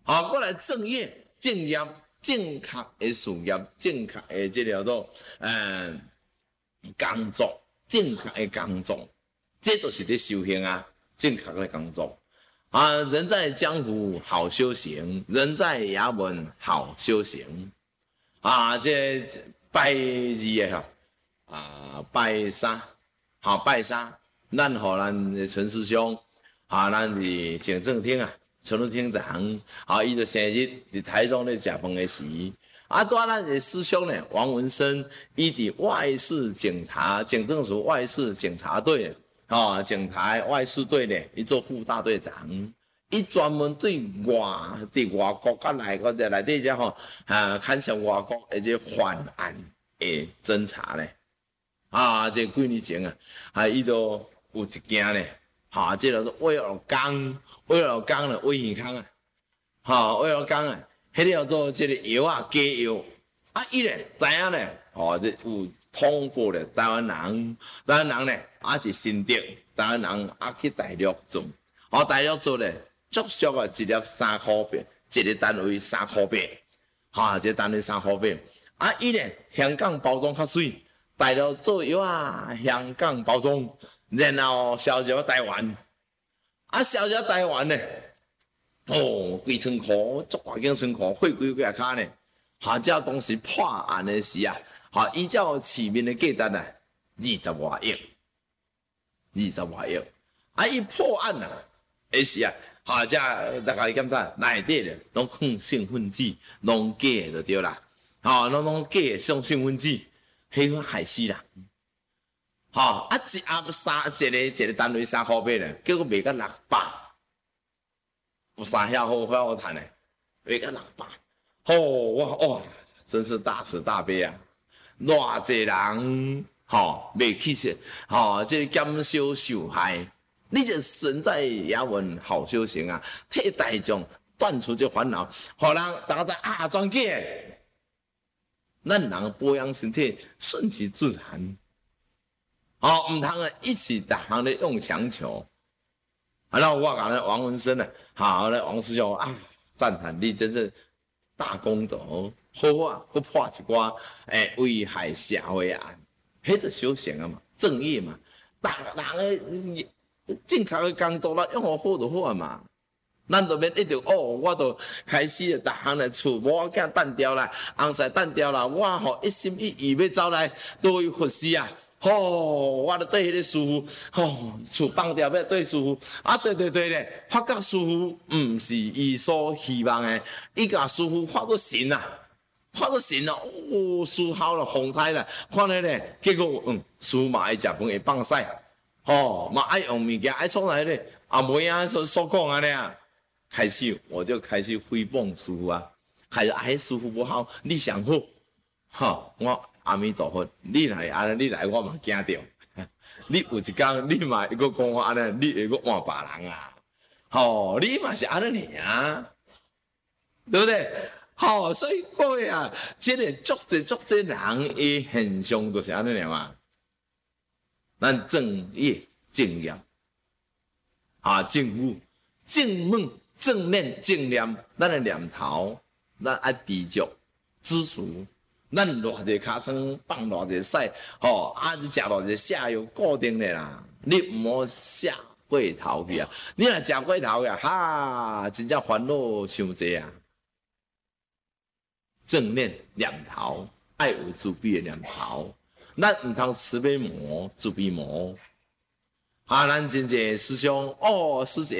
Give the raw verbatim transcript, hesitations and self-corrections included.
好，过来正业、正业、正确的事业、正确的这叫做嗯工作、正确的工作，这都是在修行啊，正确的工作啊。人在江湖好修行，人在衙门好修行啊。这拜二的哈啊，拜三，好拜三，咱互咱的陈师兄啊，咱的行政厅啊。陈律厅长，啊，伊的生日伫台中咧食饭的时，啊，带咱的师兄呢，王文生，伊伫外事警察警政署外事警察队，啊，警察外事队咧，伊做副大队长，伊专门对外伫外国甲内国在内底只吼，啊，看涉外国的这犯案的侦查咧，啊，这几年前啊，啊，伊都有一件咧，哈，这叫做威尔刚。威尔刚的威尔康啊，吼威尔刚啊，迄个叫做即个药啊，假药啊，伊咧知影咧，吼，这有通过咧台湾人，台湾人咧啊伫新竹，台湾人啊去大陆做，哦大陆做咧，足俗啊，一粒三箍八，一个单位三箍八，哈，一个单位三箍八，啊伊咧香港包装较水，大陆做药啊，香港包装，然后销售台湾。啊，销销台湾呢，哦，几千块，足大间千块，汇几几卡呢？哈，照当时破案的时啊，哈，依照市面的价值啊，二十外亿，二十外亿。啊，伊破案啊，那时啊，哈，这大家检查内底咧，拢放兴奋剂，拢假的就对啦，哈，拢拢假的上兴奋剂，迄个害死人。吼、哦、啊一盒三一个一个单位三箍八咧，结果卖到六百，有三遐好好好赚咧，卖到六百。哦，哇哇，真是大慈大悲啊！偌济人吼卖起去，吼这减少受害，你这身在衙门好修行啊，替大众断除这烦恼，互人大家知啊专假，咱人保养身体，顺其自然。哦，唔通啊！一起逐项咧用强求，啊，然后我讲咧王文生啊，好咧王师兄啊，赞叹你真是大功德，好啊，去破一寡诶危害社会案，迄就修行啊嘛，正义嘛，人人诶正确诶工作啦，用好好就好啊嘛，咱就免一直哦，我就开始逐项咧厝某囝单调啦，翁婿单调啦，我吼一心一意要走来多为佛事啊。吼、哦，我著对迄个师傅，吼、哦，厝放掉要对师傅，啊，对对对咧，发觉师傅毋是伊所希望诶，伊甲师傅发作神啊，发作神啊，哦，师孝啦，风采啦，看咧咧，结果嗯，师傅嘛爱食饭会放屎，吼、哦，嘛爱用物件爱创啥咧，啊，袂啊所所讲安尼啊，开始我就开始诽谤师傅啊，开始哎，师傅不好，你想好，哈，我。阿弥陀佛，你若会安尼，你来我嘛惊着。你有一天，你嘛会阁讲我安尼，你会阁换别人啊？吼、哦，你嘛是安尼尔，对不对？吼、哦，所以各位啊，这个足济足济人的现象就是安尼尔嘛。咱正业正业，啊，正悟、正梦、正念、正念，咱的念头，咱爱知足、知足。咱偌济尻川放偌济屎，吼、哦、啊！你食偌济下药固定的啦，你毋好下过头去啊！你若食过头去啊，哈，真正烦恼伤济啊！正念念头，爱有自卑的念头，咱毋通慈悲魔、自卑魔。啊，咱真济师兄哦，师姐。